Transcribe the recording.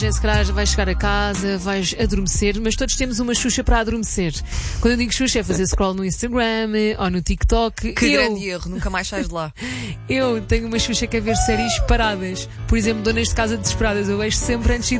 Se calhar vais chegar a casa, vais adormecer, mas todos temos uma Xuxa para adormecer. Quando eu digo Xuxa é fazer scroll no Instagram ou no TikTok. Que grande erro, nunca mais sais de lá. Eu tenho uma Xuxa que é ver séries paradas. Por exemplo, Donas de Casa Desesperadas. Eu vejo sempre antes de